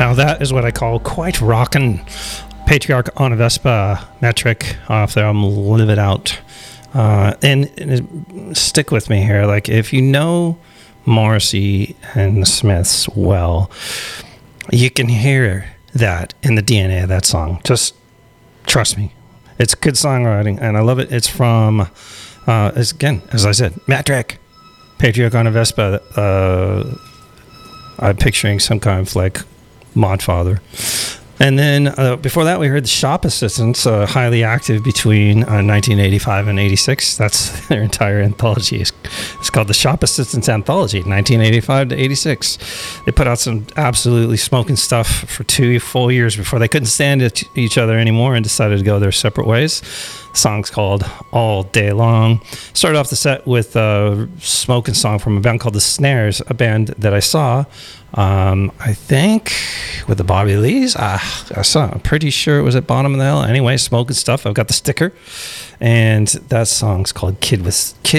Now that is what I call quite rockin'. Patriarch on a Vespa, Metric off their album Live It Out. And stick with me here. Like, if you know Morrissey and the Smiths well, you can hear that in the DNA of that song. Just trust me. It's good songwriting, and I love it. It's from, again, as I said, Metric, Patriarch on a Vespa. I'm picturing some kind of like Mod Father. And then before that, we heard the Shop Assistants, highly active between 1985 and 86. That's their entire anthology. It's called the Shop Assistants Anthology, 1985 to 86. They put out some absolutely smoking stuff for 2 full years before they couldn't stand each other anymore and decided to go their separate ways. The song's called All Day Long. Started off the set with a smoking song from a band called The Snares, a band that I saw, I think, with the Bobby Lees. I'm pretty sure it was at Bottom of the Hill. Anyway, smoking stuff. I've got the sticker. And that song's called Kid